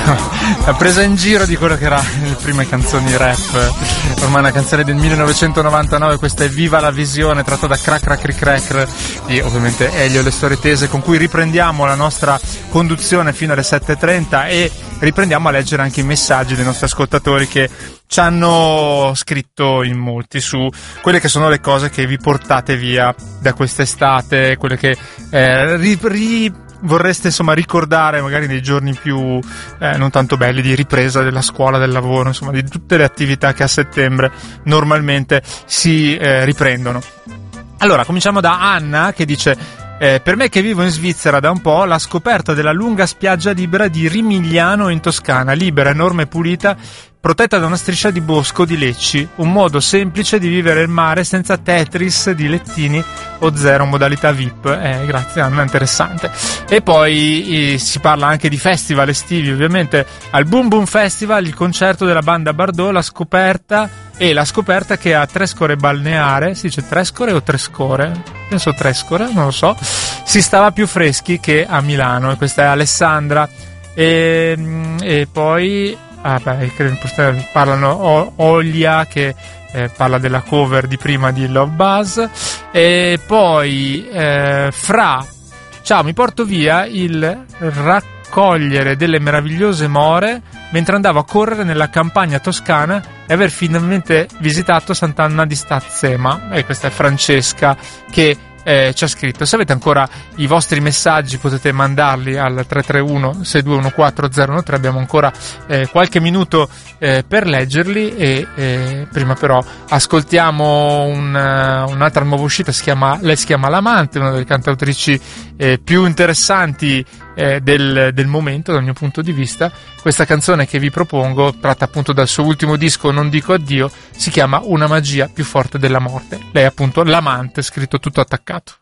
la presa in giro di quello che era le prime canzoni rap, ormai una canzone del 1999, questa è Viva la visione, tratta da Crack Crack Crick Crack di ovviamente Elio e le storie tese, con cui riprendiamo la nostra conduzione fino alle 7:30 e riprendiamo a leggere anche i messaggi dei nostri ascoltatori che ci hanno scritto in molti su quelle che sono le cose che vi portate via da quest'estate, quelle che vorreste insomma ricordare magari nei giorni più non tanto belli di ripresa della scuola, del lavoro, insomma di tutte le attività che a settembre normalmente si riprendono. Allora cominciamo da Anna che dice: per me che vivo in Svizzera da un po', la scoperta della lunga spiaggia libera di Rimigliano in Toscana, libera, enorme e pulita, protetta da una striscia di bosco di lecci, un modo semplice di vivere il mare senza Tetris di lettini o zero modalità VIP. Grazie Anna, interessante. E poi si parla anche di festival estivi, ovviamente al Boom Boom Festival, il concerto della banda Bardot, la scoperta che a Trescore Balneare, si dice Trescore o Trescore? Penso Trescore, non lo so, si stava più freschi che a Milano, e questa è Alessandra. E poi parlano Olia che parla della cover di prima di Love Buzz, e poi ciao, mi porto via il raccogliere delle meravigliose more mentre andavo a correre nella campagna toscana e aver finalmente visitato Sant'Anna di Stazzema. E questa è Francesca che ci ha scritto. Se avete ancora i vostri messaggi potete mandarli al 331 6214 013, abbiamo ancora qualche minuto per leggerli, e prima però ascoltiamo un'altra nuova uscita, lei si chiama L'Amante, una delle cantautrici più interessanti del momento dal mio punto di vista. Questa canzone che vi propongo, tratta appunto dal suo ultimo disco Non dico addio, si chiama Una magia più forte della morte. Lei è appunto L'Amante, scritto tutto attaccato.